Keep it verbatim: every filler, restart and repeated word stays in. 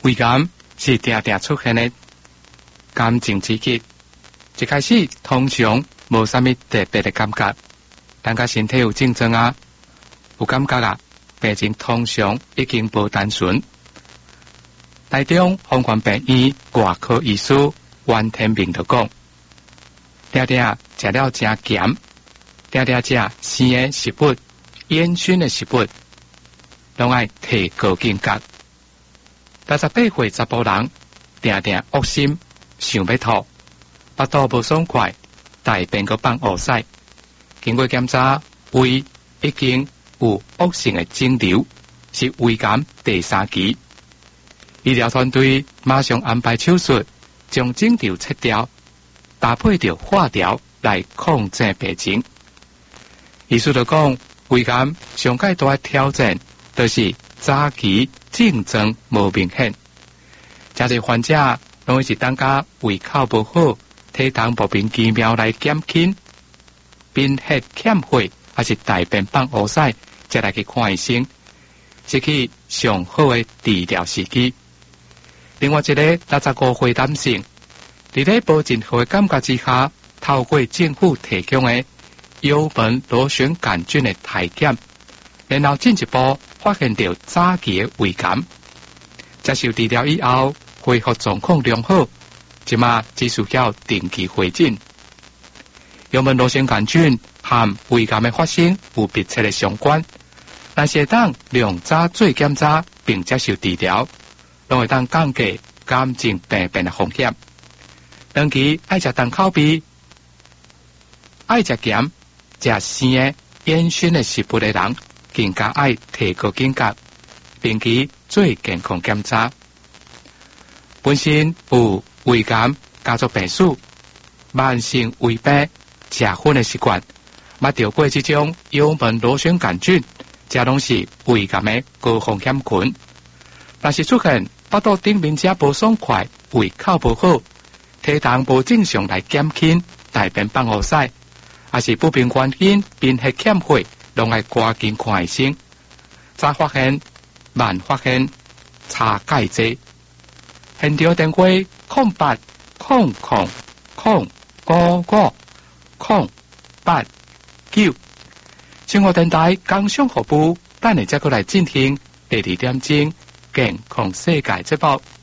胃癌是常常出现的感情刺激，一开始通常无啥物特别的感觉，但甲身体有症状啊，有感觉啊，病情通常已经无单纯。台中风源病院外科医师袁天明就讲，常常食了真咸，常常食生的食物、烟熏的食物，拢爱提高警觉。八十八岁查甫人常常恶心，想要吐，腹肚无爽快，大便个放乌屎。经过检查，胃已经有恶性的肿瘤，是胃癌第三期。医疗团队马上安排手术，将肿瘤切掉，搭配着化疗来控制病情。医师就讲，胃癌上界大的挑战就是早期症状无明显，真侪患者拢是等甲胃口无好、体重莫名其妙来减轻，贫血欠血还是大便放乌屎，才来去看医生，失去上好的治疗时机。另外一个六十五岁男性，伫咧无任何的感觉之下，透过政府提供的幽门螺旋杆菌的体检，然后进一步发现到早期的胃癌，接受治疗以后恢复状况良好，即马只需要定期回诊。幽门螺旋杆菌和胃癌的发生有密切的相关，但是当量早做检查并接受治疗，拢会当降低癌症病变的风险。长期爱食重口味、爱食咸、食生的、烟熏的食物的人，更加爱提高警觉，定期做健康检查。本身有胃癌家族病史、慢性胃病、食薰的习惯，捌得过这种幽门螺旋杆菌，这拢是胃癌的高风险群。若是出现腹肚顶面者无爽快、胃口无好、体重无正常来减轻、大便放乌屎，还是不明原因贫血欠血，拢爱赶紧看医生。早发现、慢发现，差介济。现场电话空八空空空五五空八九，生活电台工商服务，等下再过来进行第二点钟健康世界节目。